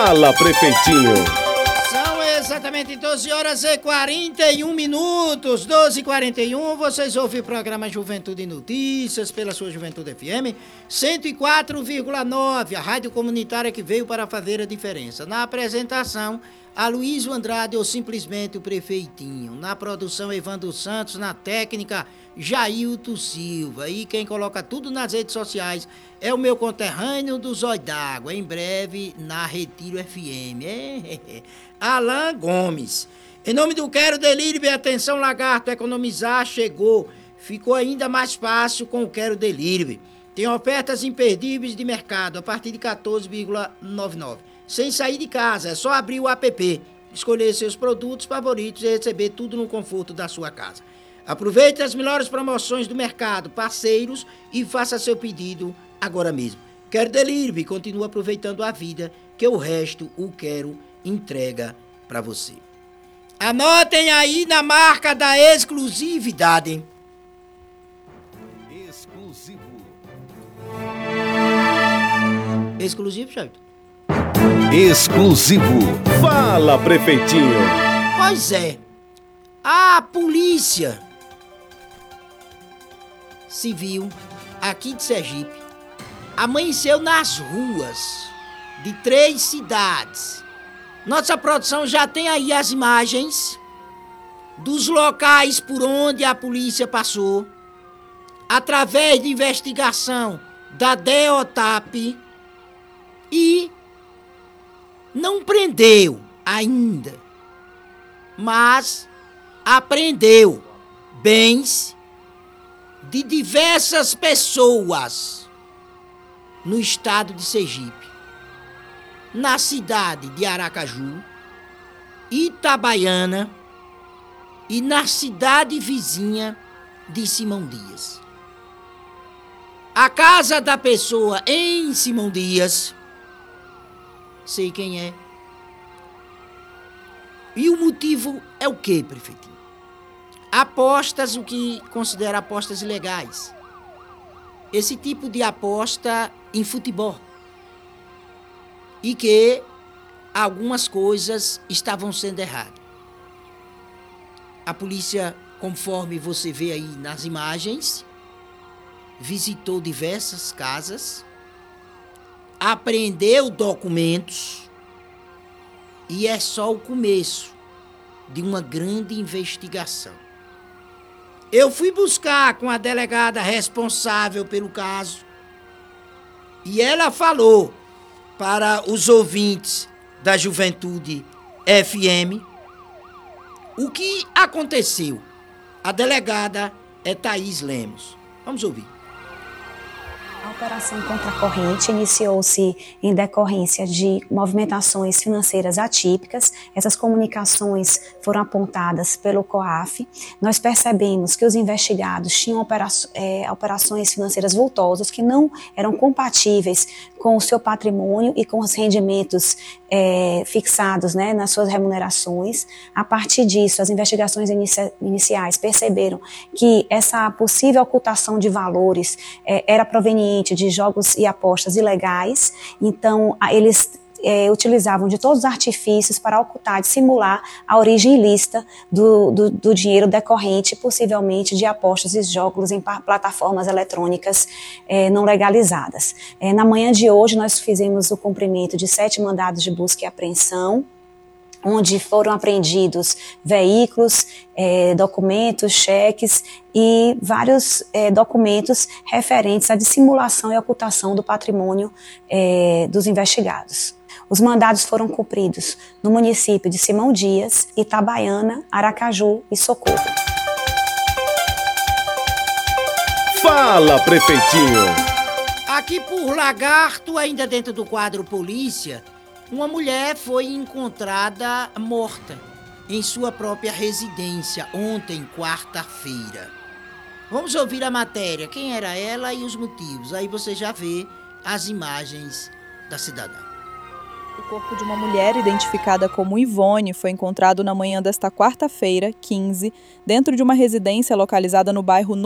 Fala, prefeitinho. São exatamente 12 horas e 41 minutos. 12h41, vocês ouvem o programa Juventude e Notícias pela sua Juventude FM 104,9, a rádio comunitária que veio para fazer a diferença. Na apresentação, Aloysio Andrade ou simplesmente o prefeitinho. Na produção, Evandro Santos. Na técnica, Jailton Silva. E quem coloca tudo nas redes sociais é o meu conterrâneo do Zóio d'Água. Em breve, na Retiro FM. Alan Gomes. Em nome do Quero Delivery, atenção lagarto, economizar chegou. Ficou ainda mais fácil com o Quero Delivery. Tem ofertas imperdíveis de mercado a partir de 14,99. Sem sair de casa, é só abrir o app, escolher seus produtos favoritos e receber tudo no conforto da sua casa. Aproveite as melhores promoções do mercado, parceiros e faça seu pedido agora mesmo. Quero Delivery, continua aproveitando a vida, que o resto o Quero entrega para você. Anotem aí na marca da exclusividade. Exclusivo, certo? Exclusivo. Fala, prefeitinho. Pois é, a polícia civil aqui de Sergipe amanheceu nas ruas de 3 cidades. Nossa produção já tem aí as imagens dos locais por onde a polícia passou, através de investigação da DEOTAP, e não prendeu ainda, mas apreendeu bens de diversas pessoas no estado de Sergipe, na cidade de Aracaju, Itabaiana e na cidade vizinha de Simão Dias. A casa da pessoa em Simão Dias, sei quem é. E o motivo é o quê, prefeitinho? Apostas, o que considera apostas ilegais. Esse tipo de aposta em futebol. E que algumas coisas estavam sendo erradas. A polícia, conforme você vê aí nas imagens, visitou diversas casas, apreendeu documentos e é só o começo de uma grande investigação. Eu fui buscar com a delegada responsável pelo caso e ela falou para os ouvintes da Juventude FM o que aconteceu. A delegada é Thaís Lemos. Vamos ouvir. A operação contra a corrente iniciou-se em decorrência de movimentações financeiras atípicas. Essas comunicações foram apontadas pelo COAF. Nós percebemos que os investigados tinham operações financeiras vultosas que não eram compatíveis com o seu patrimônio e com os rendimentos fixados, né, nas suas remunerações. A partir disso, as investigações iniciais perceberam que essa possível ocultação de valores era proveniente de jogos e apostas ilegais. Então, eles utilizavam de todos os artifícios para ocultar, dissimular a origem ilícita do dinheiro decorrente, possivelmente, de apostas e jogos em plataformas eletrônicas não legalizadas. Na manhã de hoje, nós fizemos o cumprimento de 7 mandados de busca e apreensão, onde foram apreendidos veículos, documentos, cheques e vários documentos referentes à dissimulação e ocultação do patrimônio dos investigados. Os mandados foram cumpridos no município de Simão Dias, Itabaiana, Aracaju e Socorro. Fala, prefeitinho. Aqui por Lagarto, ainda dentro do quadro polícia, uma mulher foi encontrada morta em sua própria residência ontem, quarta-feira. Vamos ouvir a matéria, quem era ela e os motivos. Aí você já vê as imagens da cidadã. O corpo de uma mulher identificada como Ivone foi encontrado na manhã desta quarta-feira, 15, dentro de uma residência localizada no bairro